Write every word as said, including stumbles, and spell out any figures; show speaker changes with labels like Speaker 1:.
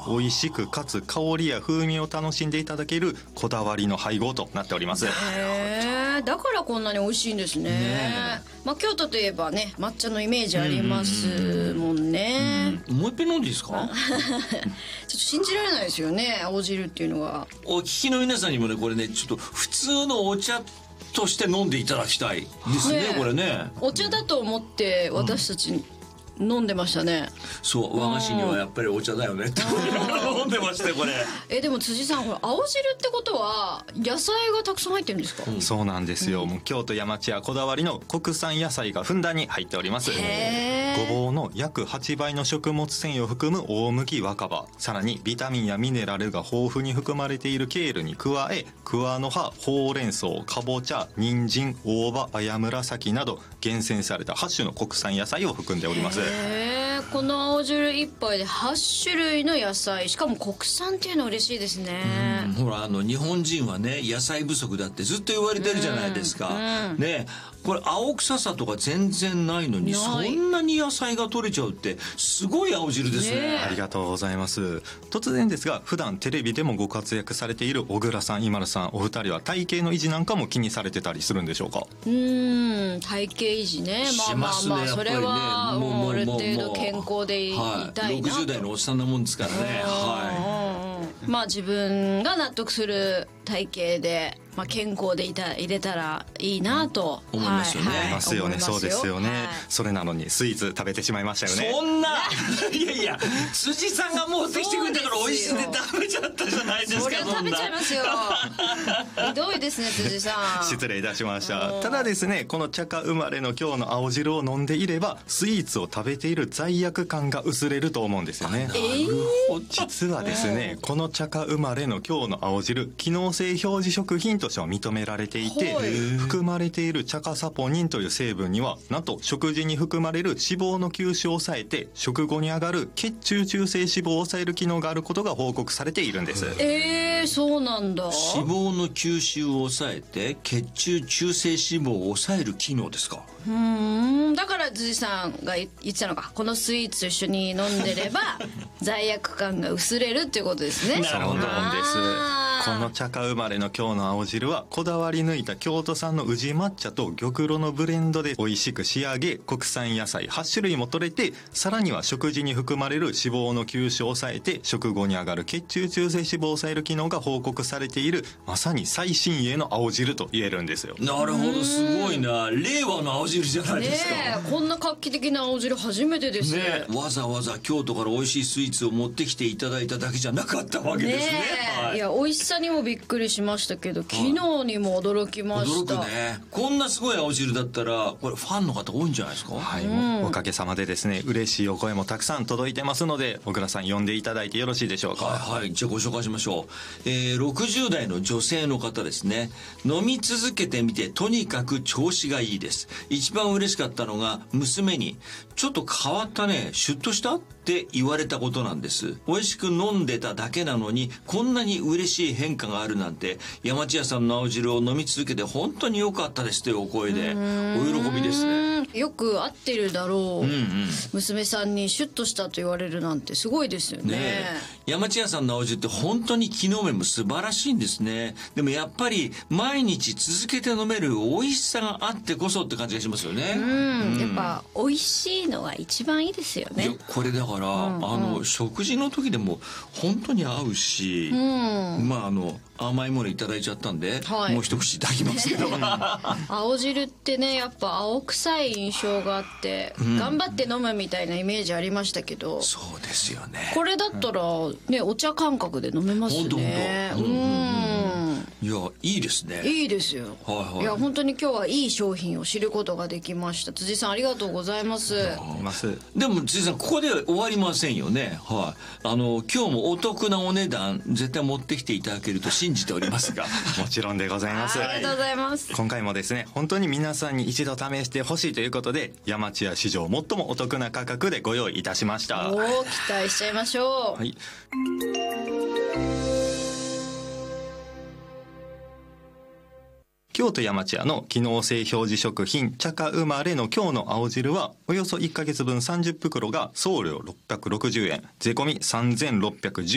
Speaker 1: 美味しくかつ香りや風味を楽しんでいただけるこだわりの配合となっております。
Speaker 2: へえ、だからこんなに美味しいんですね。ね、まあ、京都といえばね抹茶のイメージありますもんね。
Speaker 3: うんうん、もう一遍飲んでいいですか？ちょっ
Speaker 2: と信じられないですよね、青汁っていうのが。
Speaker 3: お聞きの皆さんにもね、これねちょっと普通のお茶として飲んでいただきたいですね、これね。
Speaker 2: お茶だと思って私たち、うん飲んでましたね。
Speaker 3: そう和菓子にはやっぱりお茶だよねって飲んでましたよこれ。
Speaker 2: えでも辻さん、これ青汁ってことは野菜がたくさん入ってるんですか？
Speaker 1: うん、そうなんですよ、うん、もう京都山茶屋こだわりの国産野菜がふんだんに入っております。ごぼうの約はちばいの食物繊維を含む大麦若葉、さらにビタミンやミネラルが豊富に含まれているケールに加え、桑の葉、ほうれん草、かぼちゃ、人参、大葉、綾紫など厳選されたはち種の国産野菜を含んでおります。
Speaker 2: へー、この青汁一杯ではち種類の野菜、しかも国産っていうのは嬉しいですね。
Speaker 3: うん、ほらあの日本人はね野菜不足だってずっと言われてるじゃないですか、うんうん、ね、これ青臭さとか全然ないのにそんなに野菜が取れちゃうってすごい青汁ですね。
Speaker 1: ね、ありがとうございます。突然ですが、普段テレビでもご活躍されている小倉さん、今田さん、お二人は体型の維持なんかも気にされてたりするんでしょうか？
Speaker 2: うーん、体型維持ね、まあまあまあ、それはもうある程度健康でいたいなと、
Speaker 3: はい、ろくじゅう代のおっさんなもんですからね。はい、
Speaker 2: まあ自分が納得する体型で、まあ、健康でいた入れたらいいなと
Speaker 3: 思いますよね。
Speaker 1: はいはい、ますよね。そうですよね、はい、それなのにスイーツ食べてしまいましたよね。
Speaker 3: そんないやいや辻さんが持ってきてくれたから美味しいで食べちゃったじゃないですか。
Speaker 2: それは食べちゃいますよ。ひどいですね辻さん。
Speaker 1: 失礼いたしました。ただですね、この茶花生まれの今日の青汁を飲んでいればスイーツを食べている罪悪感が薄れると思うんですよね。
Speaker 3: なるほど。
Speaker 1: 実はですね、この茶花生まれの今日の青汁、機能性表示食品としては認められていて、含まれている茶化サポニンという成分にはなんと食事に含まれる脂肪の吸収を抑えて食後に上がる血中中性脂肪を抑える機能があることが報告されているんです。
Speaker 2: えー、そうなんだ。
Speaker 3: 脂肪の吸収を抑えて血中中性脂肪を抑える機能ですか？
Speaker 2: うーん、だから辻さんが言ってたのか、このスイーツと一緒に飲んでれば罪悪感が薄れるっていうことですね。
Speaker 1: そうなんです。この茶花生まれの今日の青汁はこだわり抜いた京都産の宇治抹茶と玉露のブレンドで美味しく仕上げ、国産野菜はち種類も取れて、さらには食事に含まれる脂肪の吸収を抑えて食後に上がる血中中性脂肪を抑える機能が報告されている、まさに最新鋭の青汁と言えるんですよ。
Speaker 3: なるほど、すごいな。令和の青汁じゃないですか。
Speaker 2: ねえ、こんな画期的な青汁初めてですね。
Speaker 3: わざわざ京都から美味しいスイーツを持ってきていただいただけじゃなかったわけですね。ねえ、
Speaker 2: はい、いや美味しさにもびっくりしましたけど、機能にも驚きました。
Speaker 3: 驚くね。こんなすごい青汁だったらこれファンの方多いんじゃないですか？
Speaker 1: はい、うん、おかげさまでですね、嬉しいお声もたくさん届いてますので、小倉さん呼んでいただいてよろしいでしょうか？
Speaker 3: はい、はい、じゃあご紹介しましょう。えー、ろくじゅう代の女性の方ですね。飲み続けてみてとにかく調子がいいです。一番嬉しかったのが娘にちょっと変わったね、シュッとしたって言われたことなんです。美味しく飲んでただけなのにこんなに嬉しい変化があるなんて、山地屋さんの青汁を飲み続けて本当に良かったですというお声でお喜びですね。
Speaker 2: よく合ってるだろう、うんうん、娘さんにシュッとしたと言われるなんてすごいですよ ね, ね。
Speaker 3: 山地屋さんの青汁って本当に機能面も素晴らしいんですね。でもやっぱり毎日続けて飲める美味しさがあってこそって感じがしますよね。
Speaker 2: うん、うん、やっぱ美味しいのが一番いいですよね。
Speaker 3: いやこれだから、うんうん、あの食事の時でも本当に合うし、うん、まああの甘いものいただいちゃったんで、はい、もう一口いただきますけど
Speaker 2: 青汁ってね、やっぱ青臭い印象があって、うん、頑張って飲むみたいなイメージありましたけど、
Speaker 3: そうですよね。
Speaker 2: これだったら、ね、お茶感覚で飲めますね。
Speaker 3: ほんとほんと、うんうんうん、いやいいですね。
Speaker 2: いいですよ、はいはい、いや本当に今日はいい商品を知ることができました。辻さんありがとうございます。
Speaker 3: でも辻さんここで終わりませんよね。はい、あの今日もお得なお値段絶対持ってきていただけると信じておりますが
Speaker 1: もちろんでございます。
Speaker 2: ありがとうございます。
Speaker 1: 今回もですね、本当に皆さんに一度試してほしいということで、山地屋史上最もお得な価格でご用意いたしました。
Speaker 2: おー、期待しちゃいましょう。はい、
Speaker 1: 京都山地屋の機能性表示食品茶花生まれの今日の青汁は、およそいっかげつぶんさんじゅっぷくろが送料ろっぴゃくろくじゅうえん、税込みさんぜんろっぴゃくじゅうえん